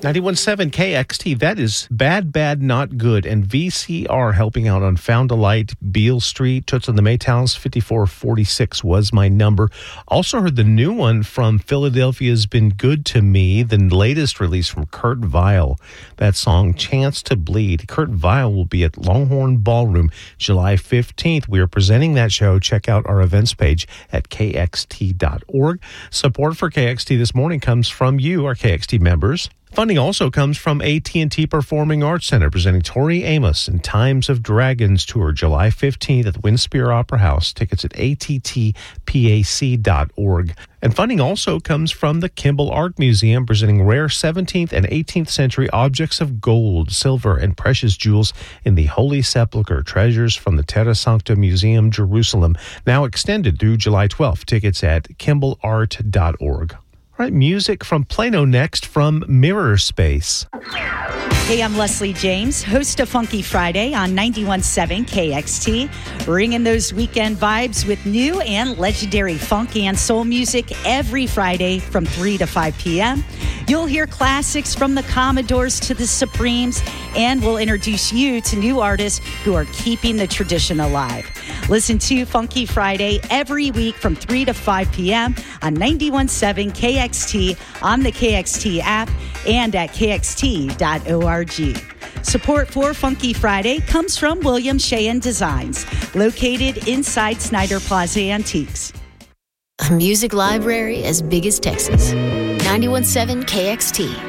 91.7 KXT, that is Bad, Bad, Not Good, and VCR helping out on Found a Light, Beale Street, Toots and the Maytals, 5446 was my number. Also heard the new one from Philadelphia's Been Good to Me, the latest release from Kurt Vile, that song Chance to Bleed. Kurt Vile will be at Longhorn Ballroom July 15th. We are presenting that show. Check out our events page at kxt.org. Support for KXT this morning comes from you, our KXT members. Funding also comes from AT&T Performing Arts Center, presenting Tori Amos and Times of Dragons Tour, July 15th at the Winspear Opera House. Tickets at attpac.org. And funding also comes from the Kimball Art Museum, presenting rare 17th and 18th century objects of gold, silver, and precious jewels in the Holy Sepulchre, treasures from the Terra Sancta Museum, Jerusalem, now extended through July 12th. Tickets at kimballart.org. All right, music from Plano next from Mirror Space. Hey, I'm Leslie James, host of Funky Friday on 91.7 KXT, bringing those weekend vibes with new and legendary funk and soul music every Friday from 3 to 5 p.m. You'll hear classics from the Commodores to the Supremes, and we'll introduce you to new artists who are keeping the tradition alive. Listen to Funky Friday every week from 3 to 5 p.m. on 91.7 KXT, on the KXT app, and at kxt.org. Support for Funky Friday comes from William Sheehan Designs, located inside Snyder Plaza Antiques. A music library as big as Texas. 91.7 KXT.